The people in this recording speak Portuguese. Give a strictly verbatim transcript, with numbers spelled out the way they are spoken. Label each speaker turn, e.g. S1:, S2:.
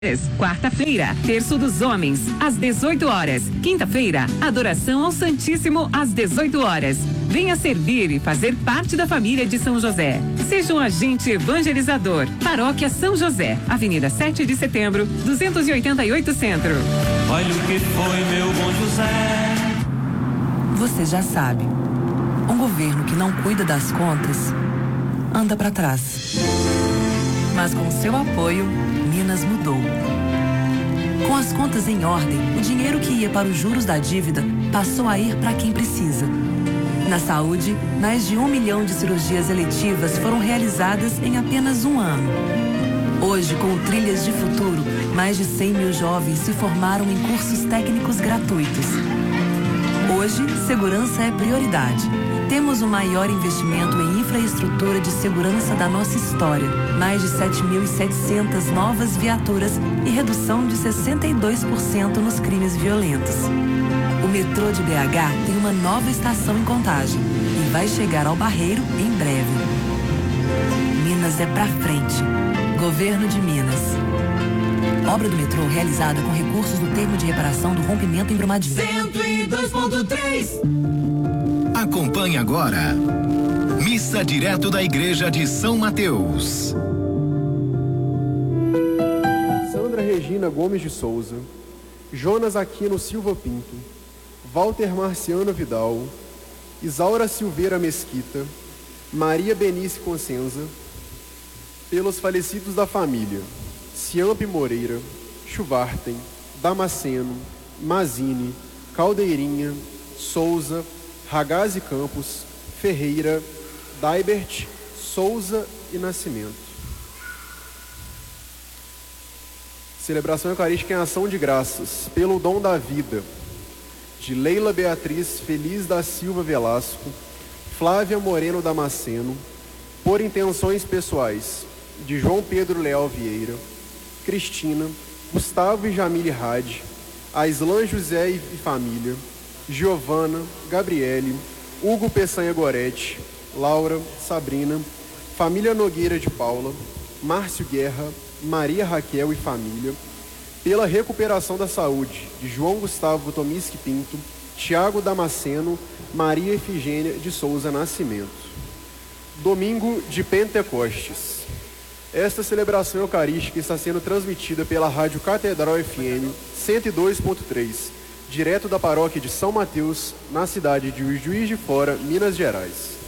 S1: Quarta-feira, Terço dos Homens, às dezoito horas. Quinta-feira, Adoração ao Santíssimo, às dezoito horas. Venha servir e fazer parte da família de São José. Seja um agente evangelizador. Paróquia São José, Avenida sete de Setembro, duzentos e oitenta e oito Centro.
S2: Olha o que foi, meu bom José.
S3: Você já sabe, um governo que não cuida das contas anda para trás. Mas com seu apoio, Minas mudou. Com as contas em ordem, o dinheiro que ia para os juros da dívida passou a ir para quem precisa. Na saúde, mais de um milhão de cirurgias eletivas foram realizadas em apenas um ano. Hoje, com Trilhas de Futuro, mais de cem mil jovens se formaram em cursos técnicos gratuitos. Hoje, segurança é prioridade. Temos o maior investimento em infraestrutura de segurança da nossa história. Mais de sete mil e setecentas novas viaturas e redução de sessenta e dois por cento nos crimes violentos. O metrô de B H tem uma nova estação em Contagem e vai chegar ao Barreiro em breve. Minas é pra frente. Governo de Minas. Obra do metrô realizada com recursos do termo de reparação do rompimento em Brumadinho.
S4: cento e dois ponto três.
S5: Acompanhe agora. Missa direto da Igreja de São Mateus.
S6: Sandra Regina Gomes de Souza, Jonas Aquino Silva Pinto, Walter Marciano Vidal, Isaura Silveira Mesquita, Maria Benice Consenza, pelos falecidos da família, Ciampe Moreira, Chuvartem, Damasceno, Mazini, Caldeirinha, Souza, Ragazzi Campos, Ferreira, Daibert, Souza e Nascimento. Celebração Eucarística em Ação de Graças, pelo dom da vida, de Leila Beatriz Feliz da Silva Velasco, Flávia Moreno Damasceno, por intenções pessoais, de João Pedro Leal Vieira, Cristina, Gustavo e Jamile Hadi, Aislan José e família, Giovana, Gabriele, Hugo Peçanha Goretti, Laura, Sabrina, família Nogueira de Paula, Márcio Guerra, Maria Raquel e família, pela recuperação da saúde de João Gustavo Tomisque Pinto, Tiago Damasceno, Maria Efigênia de Souza Nascimento. Domingo de Pentecostes. Esta celebração eucarística está sendo transmitida pela Rádio Catedral F M cento e dois ponto três, direto da paróquia de São Mateus, na cidade de Juiz de Fora, Minas Gerais.